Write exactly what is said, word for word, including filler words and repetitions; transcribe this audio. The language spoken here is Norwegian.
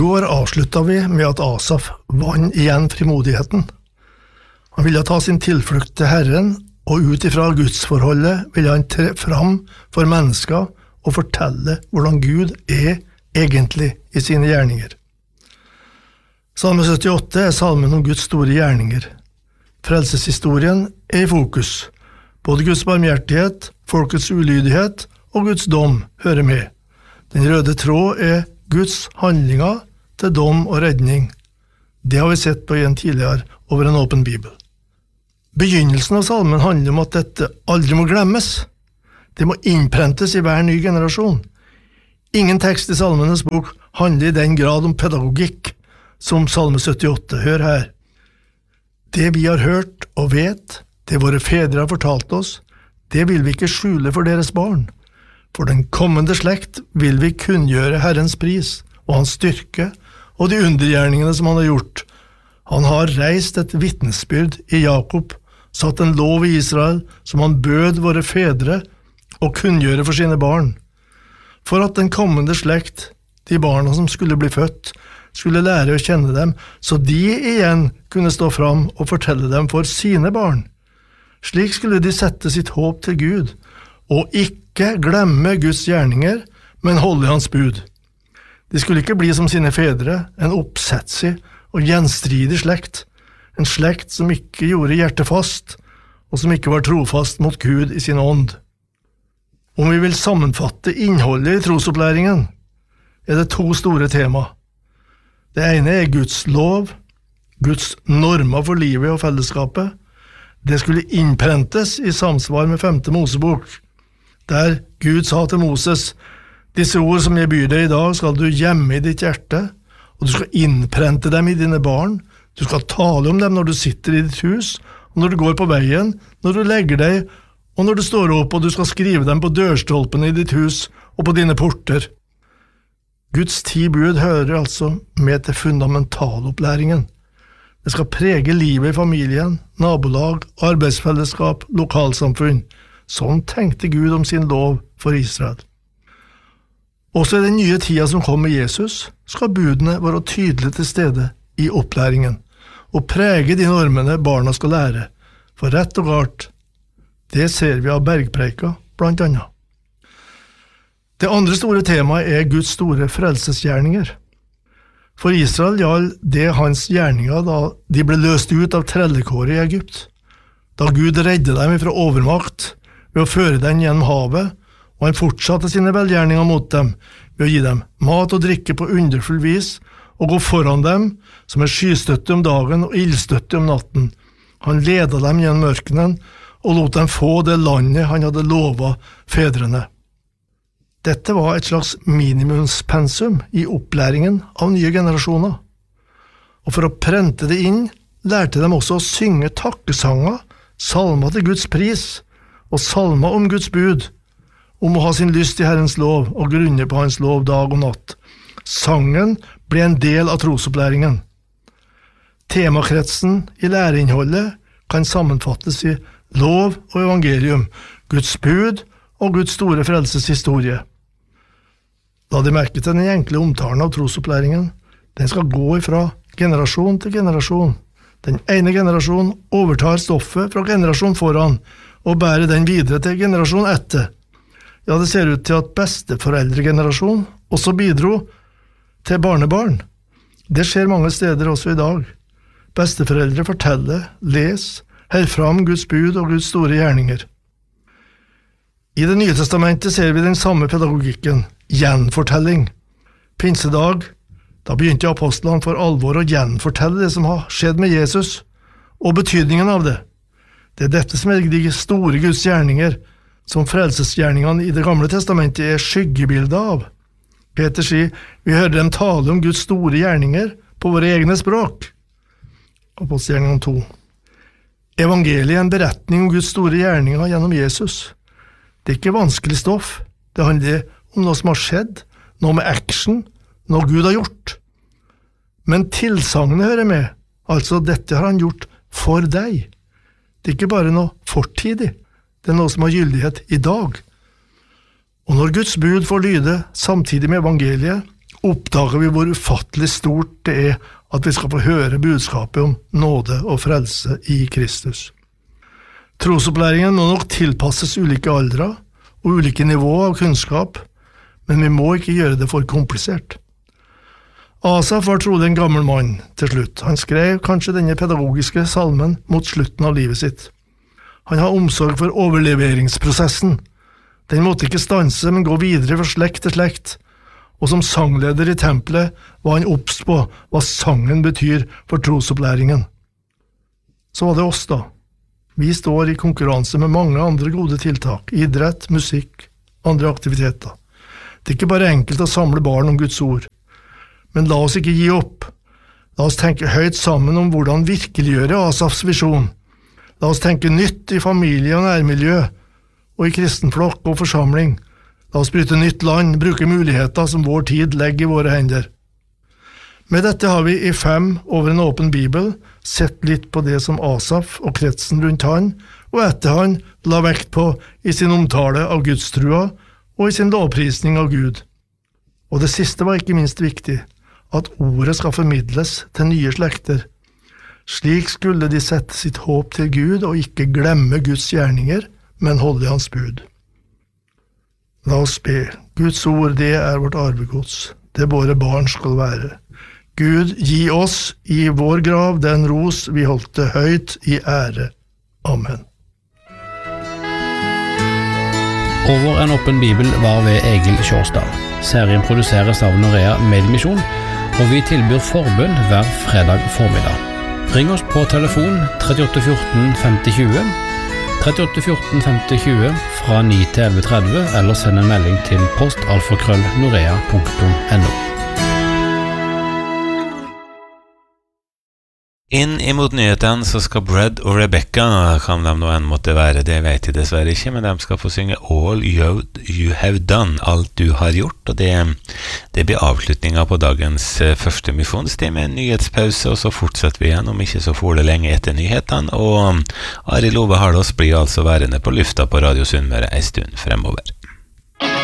går avsluttet vi med at Asaf vann igjen frimodigheten. Han ville ta sin tilflukt til Herren, og ut ifra gudsforholdet ville han tre fram for mennesker og fortelle hvordan Gud er egentlig i sine gjerninger. Salme syttiåtte er salmen om Guds store gjerninger. Frelseshistorien er i fokus. Både Guds barmhjertighet, folkets ulydighet og Guds dom hører med. Den røde tråd er Guds handlinger til dom og redning. Det har vi sett på igjen tidligere over en åpen bibel. Begynnelsen av salmen handler om at dette aldri må glemmes. Det må innprentes i hver ny generasjon. Ingen tekst i salmenes bok handler i den grad om pedagogikk som salme syttiåtte. Hør her. Det vi har hørt og vet, det våre fedre har fortalt oss, det vil vi ikke skjule for deres barn. For den kommende slekt vil vi kunngjøre Herrens pris og hans styrke og de undergjerningene som han har gjort. Han har reist et vittnesbyrd i Jakob, satt en lov i Israel som han bød våre fedre og kunngjøre for sine barn. For at den kommende slekt, de barna som skulle bli født, skulle lære å kjenne dem, så de igjen kunne stå fram og fortelle dem for sine barn. Slik skulle de sette sitt håp til Gud, og ikke glemme Guds gjerninger, men holde hans bud. De skulle ikke bli som sine fedre, en oppsetsig og gjenstridig slekt, en slekt som ikke gjorde hjertet fast, og som ikke var trofast mot Gud i sin ånd. Om vi vil sammenfatte innholdet i trosopplæringen, er det to store tema. Det ene er Guds lov, Guds normer for livet og fellesskapet. Det skulle innprentes i samsvar med femte Mosebok, der Gud sa til Moses, disse ord som jeg byr deg i dag skal du gjemme i ditt hjerte, og du skal innprente dem i dine barn, du skal tale om dem når du sitter i ditt hus, og når du går på veien, når du legger deg, og når du står opp, og du skal skrive dem på dørstolpene i ditt hus og på dine porter. Guds ti bud hører altså med til fundamentalopplæringen. Det skal prege livet i familien, nabolag, arbeidsfellesskap, lokalsamfunn. Sånn tenkte Gud om sin lov for Israel. Også i den nye tida som kom med Jesus, skal budene være tydelig til stede i opplæringen, og prege de normene barna skal lære, for rett og galt. Det ser vi av bergpreika, blant annet. Det andre store temaet er Guds store frelsesgjerninger. For Israel gjaldt det hans gjerninger da de ble løst ut av trellekåret i Egypt, da Gud redde dem fra overmakt ved å føre dem gjennom havet, og han fortsatte sine velgjerninger mot dem ved å gi dem mat og drikke på underfull vis, og gå foran dem som en skystøtte om dagen og ildstøtte om natten. Han ledet dem gjennom ørkenen og lot dem få det landet han hadde lovet fedrene. Dette var et slags minimumspensum i opplæringen av nye generasjoner. Og for å prente det inn, lærte de også å synge takkesanger, salmer til Guds pris, og salmer om Guds bud, om å ha sin lyst i Herrens lov og grunne på hans lov dag og natt. Sangen ble en del av trosopplæringen. Temakretsen i læreinnholdet kan sammenfattes i lov og evangelium, Guds bud og Guds store frelseshistorie. La de merke til den enkle omtalen av trosopplæringen. Den skal gå ifra generasjon til generasjon. Den ene generasjonen overtar stoffet fra generasjonen foran, og bærer den videre til generasjonen etter. Ja, det ser ut til at besteforeldregenerasjonen også bidro til barnebarn. Det skjer mange steder også i dag. Besteforeldre forteller, les, her fram Guds bud og Guds store gjerninger. I Det nye testamentet ser vi den samme pedagogikken, gjenfortelling. Pinsedag, da begynte apostlene for alvor å gjenfortelle det som har skjedd med Jesus, og betydningen av det. Det er dette som er de store Guds gjerninger, som frelsesgjerningene i Det gamle testamentet er skyggebildet av. Peter sier, vi hører dem tale om Guds store gjerninger på våre egne språk. Apostelgjerningene to. Evangeliet er en beretning om Guds store gjerninger gjennom Jesus. Det er ikke vanskelig stoff, det handler om noe som har skjedd, noe med action, noe Gud har gjort. Men tilsagnet hører med, altså dette har han gjort for deg. Det er ikke bare noe fortidig, det er noe som har gyldighet i dag. Og når Guds bud får lyde samtidig med evangeliet, oppdager vi hvor ufattelig stort det er at vi skal få høre budskapet om nåde og frelse i Kristus. Trosopplæringen må nok tilpasses ulike aldre og ulike nivåer av kunnskap, men vi må ikke gjøre det for komplisert. Asaf var trolig en gammel mann til slutt. Han skrev kanskje denne pedagogiske salmen mot slutten av livet sitt. Han har omsorg for overleveringsprosessen. Den måtte ikke stanse, men gå videre fra slekt til slekt. Og som sangleder i tempelet var han obs på hva sangen betyr for trosopplæringen. Så var det oss da. Vi står i konkurranse med mange andre gode tiltak, idrett, musikk, andre aktiviteter. Det er ikke bare enkelt å samle barn om Guds ord. Men la oss ikke gi opp. La oss tenke høyt sammen om hvordan virkeliggjøre Asafs visjon. La oss tenke nytt i familie og nærmiljø, og i kristenflokk og forsamling. La oss bryte nytt land, bruke muligheter som vår tid legger i våre hender. Med dette har vi i fem over en åpen bibel sett litt på det som Asaf og kretsen rundt han, og etter han la vekt på i sin omtale av Gudstrua og i sin lovprisning av Gud. Og det siste var ikke minst viktig, at ordet skal formidles til nye slekter. Slik skulle de sette sitt håp til Gud og ikke glemme Guds gjerninger, men holde hans bud. La oss be. Guds ord, det er vårt arvegods. Det våre barn skal være. Gud, gi oss i vår grav den ros vi holdt det høyt i ære. Amen. Over en åpen bibel var ved Egil Kjårsdal. Serien produseres av Norea Medmisjon, og vi tilbyr forbønn hver fredag formiddag. Ring oss på telefon trettioåtte fjorten femti tjue, trettioåtte fjorten femti tjue fra ni til elleve tretti, eller send en melding til post alfakrøll norea punktum no. Inn imot nyhetene så skal Brad og Rebecca, kan de nå enn måtte være, det vet jeg dessverre ikke, men de skal få synge All You, you Have Done, alt du har gjort, og det, det blir avslutningen på dagens første misjonstid med en nyhetspause, og så fortsetter vi igjen om ikke så for det lenge etter nyhetene, og Arild Ove Harlås blir altså værende på lufta på Radio Sunnmøre en stund fremover.